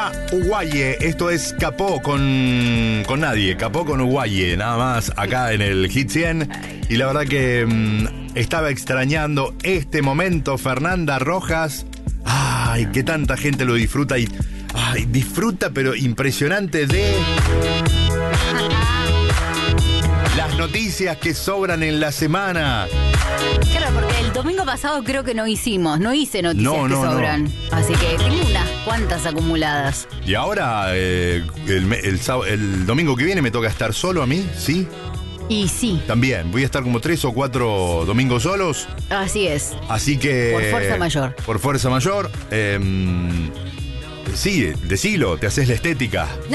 Uguaye, esto es Capó con nadie, Capó con Uguaye, nada más acá en el Hit 100. Y la verdad que estaba extrañando este momento, Fernanda Rojas. Ay, que tanta gente lo disfruta y disfruta, pero impresionante de las noticias que sobran en la semana. Claro, porque el domingo pasado creo que no hice noticias que sobran. No. Así que tengo unas cuantas acumuladas. Y ahora, el domingo que viene me toca estar solo a mí, ¿sí? Y sí. También, voy a estar como 3 o 4 domingos solos. Así es. Así que... Por fuerza mayor. Por fuerza mayor. Sí, decilo, te haces la estética. No.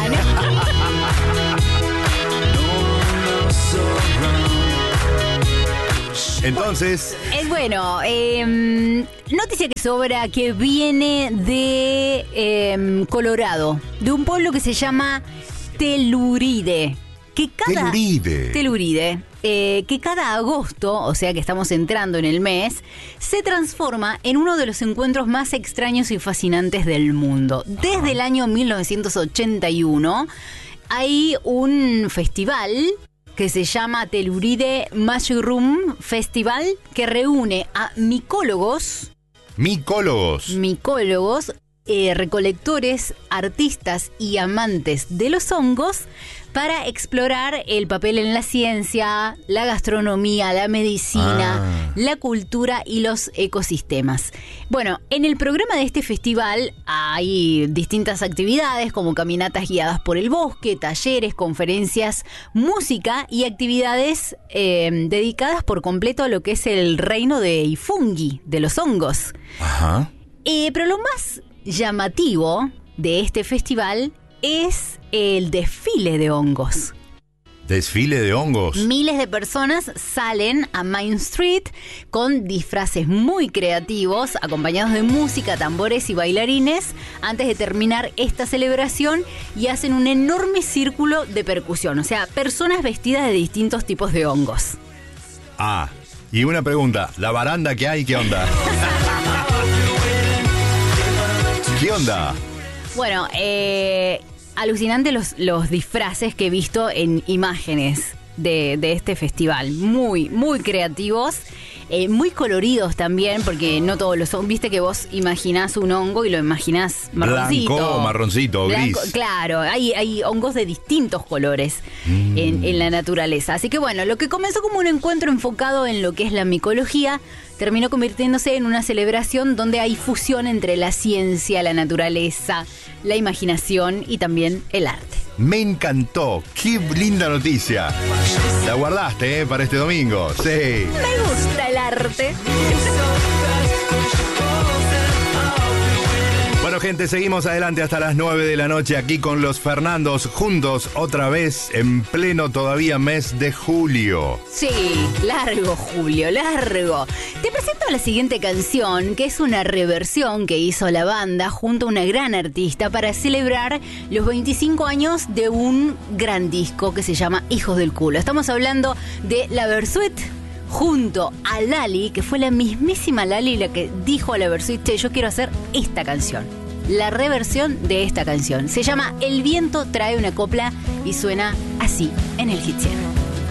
Entonces... Bueno, noticia que sobra que viene de Colorado, de un pueblo que se llama Telluride. Telluride. Que cada agosto, o sea que estamos entrando en el mes, se transforma en uno de los encuentros más extraños y fascinantes del mundo. Desde el año 1981 hay un festival que se llama Telluride Mushroom Festival, que reúne a micólogos, recolectores, artistas y amantes de los hongos para explorar el papel en la ciencia, la gastronomía, la medicina, la cultura y los ecosistemas. Bueno, en el programa de este festival hay distintas actividades como caminatas guiadas por el bosque, talleres, conferencias, música y actividades dedicadas por completo a lo que es el reino de fungi, de los hongos. Ajá. Pero lo más llamativo de este festival es el desfile de hongos. ¿Desfile de hongos? Miles de personas salen a Main Street con disfraces muy creativos, acompañados de música, tambores y bailarines, antes de terminar esta celebración, y hacen un enorme círculo de percusión. O sea, personas vestidas de distintos tipos de hongos. Y una pregunta, ¿la baranda que hay, qué onda? ¿Qué onda? Bueno, alucinante los disfraces que he visto en imágenes de este festival. Muy, muy creativos, muy coloridos también, porque no todos los hongos. Viste que vos imaginás un hongo y lo imaginás marroncito. Blanco, marroncito, gris. Claro, hay hongos de distintos colores en la naturaleza. Así que bueno, lo que comenzó como un encuentro enfocado en lo que es la micología, terminó convirtiéndose en una celebración donde hay fusión entre la ciencia, la naturaleza, la imaginación y también el arte. Me encantó, qué linda noticia. La guardaste, para este domingo, sí. Me gusta el arte. Bueno, gente, seguimos adelante hasta las 9 de la noche aquí con los Fernandos, juntos otra vez en pleno todavía mes de julio. Sí, largo julio, largo. Te presento la siguiente canción, que es una reversión que hizo la banda junto a una gran artista para celebrar los 25 años de un gran disco que se llama Hijos del Culo. Estamos hablando de La Versuit junto a Lali, que fue la mismísima Lali la que dijo a La Versuit: che, yo quiero hacer esta canción. La reversión de esta canción se llama El viento trae una copla y suena así en el Hit 100.